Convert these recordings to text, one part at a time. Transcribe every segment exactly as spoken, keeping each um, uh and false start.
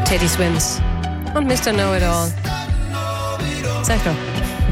Teddy Swims und Mister Know-It-All. Sag doch.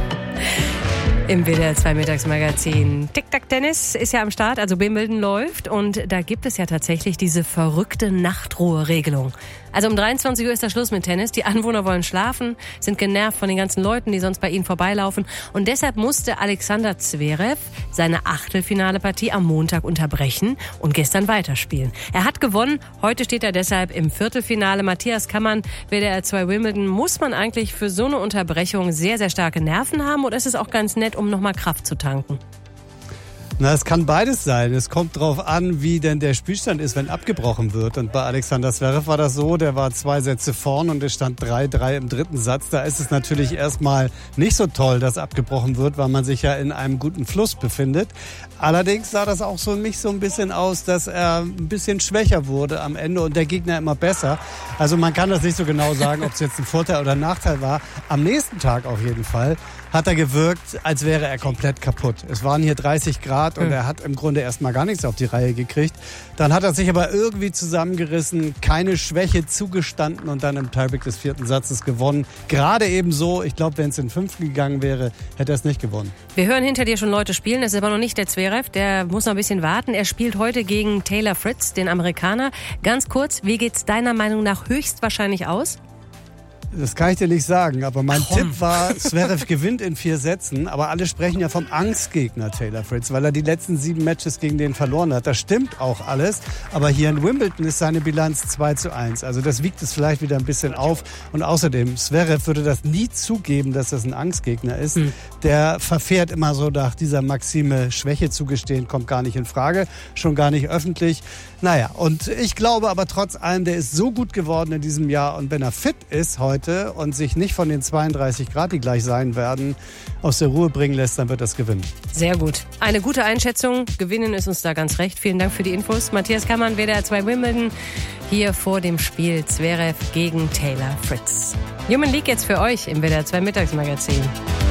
Im W D R zwei Mittagsmagazin. Tic-Tac-Tennis ist ja am Start, also Wimbledon läuft. Und da gibt es ja tatsächlich diese verrückte Nachtruheregelung. Also um dreiundzwanzig Uhr ist der Schluss mit Tennis. Die Anwohner wollen schlafen, sind genervt von den ganzen Leuten, die sonst bei ihnen vorbeilaufen. Und deshalb musste Alexander Zverev seine Achtelfinale-Partie am Montag unterbrechen und gestern weiterspielen. Er hat gewonnen. Heute steht er deshalb im Viertelfinale. Matthias Kammann, W D R zwei Wimbledon. Muss man eigentlich für so eine Unterbrechung sehr, sehr starke Nerven haben? Oder ist es auch ganz nett, um nochmal Kraft zu tanken? Na, es kann beides sein. Es kommt drauf an, wie denn der Spielstand ist, wenn abgebrochen wird. Und bei Alexander Zverev war das so, der war zwei Sätze vorn und es stand drei drei im dritten Satz. Da ist es natürlich erstmal nicht so toll, dass abgebrochen wird, weil man sich ja in einem guten Fluss befindet. Allerdings sah das auch so mich so ein bisschen aus, dass er ein bisschen schwächer wurde am Ende und der Gegner immer besser. Also man kann das nicht so genau sagen, ob es jetzt ein Vorteil oder ein Nachteil war. Am nächsten Tag auf jeden Fall hat er gewirkt, als wäre er komplett kaputt. Es waren hier dreißig Grad und er hat im Grunde erstmal gar nichts auf die Reihe gekriegt. Dann hat er sich aber irgendwie zusammengerissen, keine Schwäche zugestanden und dann im Tiebreak des vierten Satzes gewonnen. Gerade eben so, ich glaube, wenn es in fünf gegangen wäre, hätte er es nicht gewonnen. Wir hören hinter dir schon Leute spielen, das ist aber noch nicht der Zverev, der muss noch ein bisschen warten. Er spielt heute gegen Taylor Fritz, den Amerikaner. Ganz kurz, wie geht's deiner Meinung nach höchstwahrscheinlich aus? Das kann ich dir nicht sagen, aber mein Komm. Tipp war, Zverev gewinnt in vier Sätzen, aber alle sprechen ja vom Angstgegner Taylor Fritz, weil er die letzten sieben Matches gegen den verloren hat. Das stimmt auch alles, aber hier in Wimbledon ist seine Bilanz zwei zu eins. Also das wiegt es vielleicht wieder ein bisschen auf und außerdem, Zverev würde das nie zugeben, dass das ein Angstgegner ist. Mhm. Der verfährt immer so nach dieser Maxime, Schwäche zugestehen, kommt gar nicht in Frage, schon gar nicht öffentlich. Naja, und ich glaube aber trotz allem, der ist so gut geworden in diesem Jahr und wenn er fit ist heute und sich nicht von den zweiunddreißig Grad, die gleich sein werden, aus der Ruhe bringen lässt, dann wird das gewinnen. Sehr gut. Eine gute Einschätzung. Gewinnen ist uns da ganz recht. Vielen Dank für die Infos. Matthias Kammann, W D R zwei Wimbledon, hier vor dem Spiel Zverev gegen Taylor Fritz. Human League jetzt für euch im W D R zwei Mittagsmagazin.